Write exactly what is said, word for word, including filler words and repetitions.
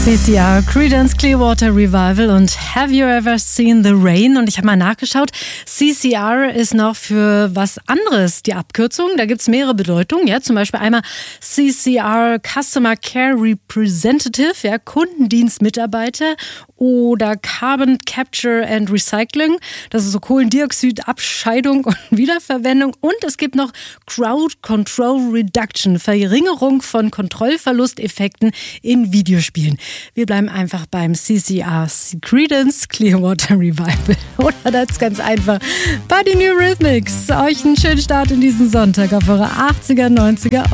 C C R, Creedence Clearwater Revival und Have You Ever Seen the Rain? Und ich habe mal nachgeschaut, C C R ist noch für was anderes die Abkürzung. Da gibt es mehrere Bedeutungen. Ja, zum Beispiel einmal C C R, Customer Care Representative, ja, Kundendienstmitarbeiter, oder Carbon Capture and Recycling. Das ist so Kohlendioxidabscheidung und Wiederverwendung. Und es gibt noch Crowd Control Reduction, Verringerung von Kontrollverlusteffekten in Videospielen. Wir bleiben einfach beim C C R, Creedence Clearwater Revival. Oder das ganz einfach bei den Eurythmics. Euch einen schönen Start in diesen Sonntag auf eure achtziger, neunziger